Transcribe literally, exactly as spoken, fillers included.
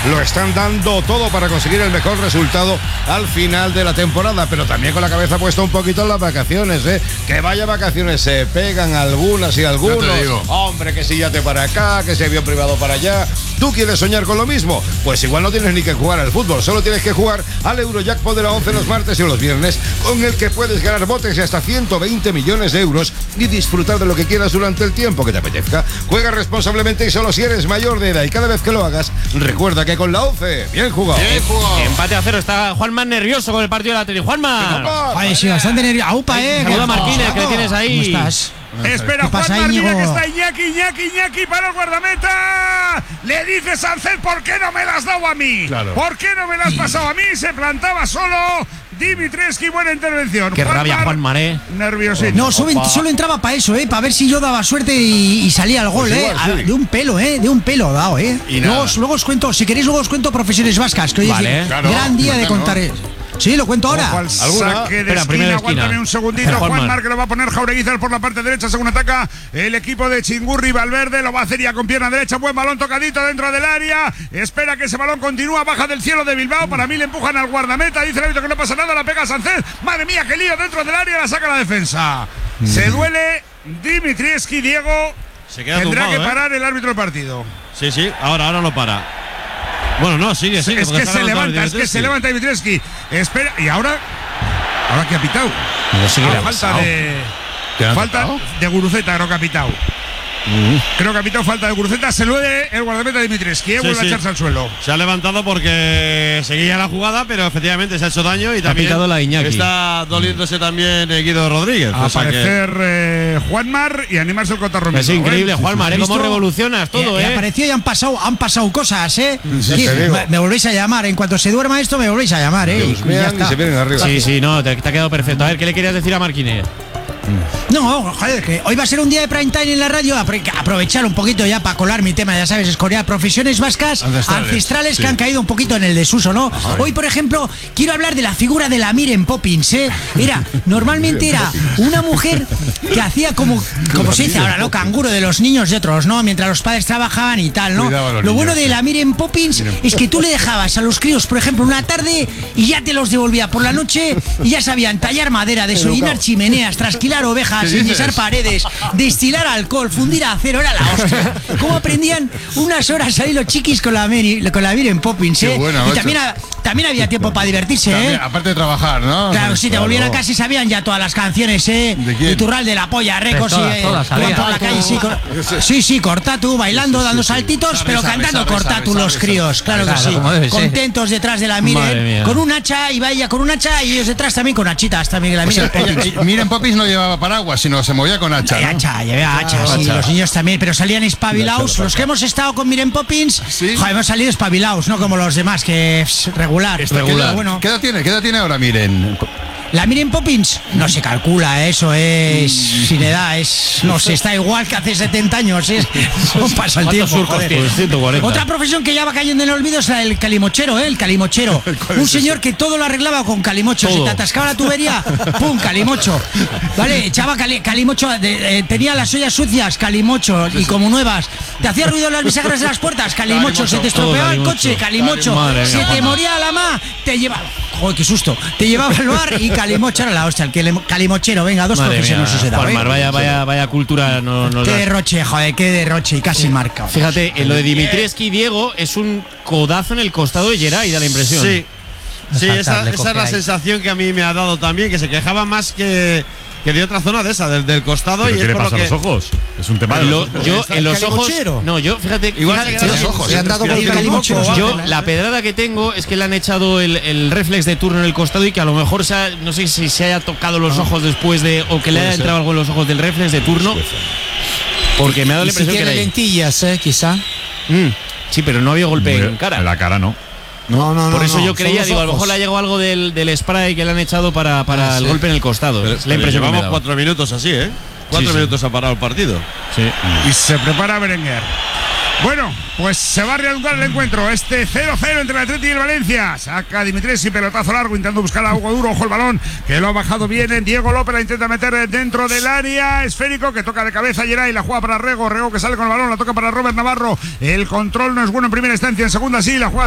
lo están dando todo para conseguir el mejor resultado al final de la temporada, pero también con la cabeza puesta un poquito en las vacaciones, ¿eh? Que vaya vacaciones, se pegan algunas y algunos. Hombre, que si yate para acá, que si avión privado para allá. ¿Tú quieres soñar con lo mismo? Pues igual no tienes ni que jugar al fútbol, solo tienes que jugar al Eurojackpot de la once los martes y los viernes, con el que puedes ganar botes de hasta ciento veinte millones de euros y disfrutar de lo que quieras durante el tiempo que te apetezca. Juega responsablemente y solo si eres mayor de edad, y cada vez que lo hagas, recuerda que con la once, bien jugado. Bien jugado. Empate a cero, está Juanma nervioso con el partido del Atlético. Juanma. Ay, sí, bastante nervioso. Aupa, eh. Saluda a Marquínez, que le tienes ahí. ¿Cómo estás? Espera, Juan Martínez, que está Iñaki, Iñaki, Iñaki para el guardameta. Le dice Sánchez, ¿por qué no me las has dado a mí? Claro. ¿Por qué no me las has pasado a mí? Se plantaba solo Dimitrescu, buena intervención. Qué Juan rabia, Mar, Juan Maré. Nerviosito. No, solo, solo entraba para eso, eh, para ver si yo daba suerte y, y salía el gol, pues igual, eh. Sí. De un pelo, eh, de un pelo dado, eh. Y luego, luego os cuento, si queréis, luego os cuento profesiones vascas, que hoy vale, es claro, gran día de contar. ¿No? Sí, lo cuento ahora. Ojo al saque de esquina, aguántame un segundito. Juan Mar, que lo va a poner Jaureguizar por la parte derecha, según ataca el equipo de Chingurri. Valverde lo va a hacer ya con pierna derecha, buen balón tocadito dentro del área. Espera que ese balón continúa, baja del cielo de Bilbao. Para mí le empujan al guardameta, dice el árbitro que no pasa nada, la pega Sánchez. Madre mía, qué lío dentro del área, la saca la defensa. Mm. Se duele Dimitrescu, Diego. Se queda Tendrá tumbado, que parar ¿eh? el árbitro del partido. Sí, sí, ahora, ahora lo para. Bueno, no, sigue, sigue. Es que se levanta, es que se levanta Dimitrescu. Espera, y ahora. ¿Ahora qué ha pitado? No sé qué ah, falta de. Falta de Guruceta, creo que ha pitado. Uh-huh. Creo que ha pitado falta de Guruceta. Se lo de el guardameta Dimitrescu. Sí, vuelve sí. a echarse al suelo. Se ha levantado porque seguía la jugada, pero efectivamente se ha hecho daño y también ha pitado la Iñaki. Está doliéndose también Guido Rodríguez. A aparecer que... eh, Juanmar y animarse el Cotarromero. Es increíble, ¿eh? Juanmar, ¿eh? ¿Cómo revolucionas todo, y, eh? Y apareció y han pasado, han pasado cosas, eh. Sí, sí, me, me volvéis a llamar. En cuanto se duerma esto, me volvéis a llamar, eh. Y, ya y se vienen arriba. Sí, sí, no, te, te ha quedado perfecto. A ver, ¿qué le querías decir a Marquínez? No, joder, que hoy va a ser un día de prime time en la radio. Aprovechar un poquito ya para colar mi tema, ya sabes, escorear profesiones vascas ancestrales, ancestrales sí. que han caído un poquito en el desuso, ¿no? Ajá. Hoy, por ejemplo, quiero hablar de la figura de la Miren Poppins, ¿eh? Era, normalmente era una mujer que hacía como, como se dice ahora, ¿no? Canguro de los niños de otros, ¿no? Mientras los padres trabajaban y tal, ¿no? Lo niños, bueno de sí. la Miren Poppins Miren es que tú le dejabas a los críos, por ejemplo, una tarde y ya te los devolvía por la noche y ya sabían tallar madera, desolinar chimeneas, trasquilar ovejas, enyesar paredes, destilar alcohol, fundir acero, era la hostia. ¿Cómo aprendían unas horas ahí los chiquis con la Mary, con la Miren Poppins, eh? Bueno, y también, a, también había tiempo para divertirse, también, eh. Aparte de trabajar, ¿no? Claro, si te claro. volvían a casa y sabían ya todas las canciones, eh. ¿De Iturral de la Polla, Recos y eh, todas, por la calle, sí, cor, sí, sí, Cortatu, bailando, sí, sí, dando sí, saltitos, sabe, pero sabe, cantando sabe, Cortatu sabe, los sabe, críos, sabe, claro sabe, que claro, sí. Contentos detrás de la Miren, con un hacha y vaya con un hacha y ellos detrás también con hachitas también la Miren. Miren Poppins no llevaba paraguas, sino se movía con hacha, ¿no? Hacha, llevaba hacha, sí, los niños también, pero salían espabilados. Los que hemos estado con Miren Poppins, ¿sí? Joder, hemos salido espabilados, no como los demás, que es regular. Esta, regular. ¿Qué edad, bueno. ¿Qué edad tiene? ¿Qué edad tiene ahora Miren? La Miren Poppins no se calcula, eso es sin edad, es no sé, está igual que hace setenta años, es no pasa el tiempo. Otra profesión que ya va cayendo en el olvido es la del calimochero, ¿eh? El calimochero. Un señor que todo lo arreglaba con calimocho, todo. Si te atascaba la tubería, pum, calimocho. Vale, echaba cali, calimocho, de, eh, tenía las ollas sucias, calimocho y como nuevas. Te hacía ruido las bisagras de las puertas, calimocho, se te estropeaba el coche, calimocho, se te moría la ma, te llevaba, joder, qué susto, te llevaba al bar y calimocho era la hostia, el calimochero, venga, dos profesiones se da. Juanmar, vaya, vaya, vaya cultura. No, no qué derroche, joder, qué derroche y casi sí. marca. Fíjate, en lo de Dimitrescu y Diego es un codazo en el costado de Geray, da la impresión. Sí, sí, esa, esa es la ahí. sensación que a mí me ha dado también, que se quejaba más que... que de otra zona de esa, del, del costado. ¿Pero y qué es le por pasa lo que... a los ojos? Es un tema de lo, los ojos. Yo en los ojos no, yo fíjate igual fíjate, que los ojos. Le han dado con calimocho. Yo la pedrada que tengo es que le han echado el, el reflex de turno en el costado y que a lo mejor se ha, no sé si se haya tocado los ojos después de o que le haya entrado algo en los ojos del reflex de turno. Porque me ha dado la impresión si que tiene lentillas, eh, quizá. Mm, sí, pero no había golpe en cara. En la cara no. No, no, no. Por eso no, yo creía, digo, a lo mejor le ha llegado algo del, del spray que le han echado para, para ah, el sí. golpe en el costado. Pero, es la impresión llevamos que me cuatro minutos así, ¿eh? Cuatro sí, minutos sí. ha parado el partido. Sí. Y se prepara Berenguer. Bueno, pues se va a reanudar el encuentro. Este cero cero entre el Atleti y el Valencia. Saca Dimitrescu, pelotazo largo, intentando buscar a Hugo Duro. Ojo el balón, que lo ha bajado bien en Diego López. La intenta meter dentro del área. Esférico, que toca de cabeza Geray. La juega para Rego. Rego que sale con el balón. La toca para Robert Navarro. El control no es bueno en primera instancia. En segunda sí. La juega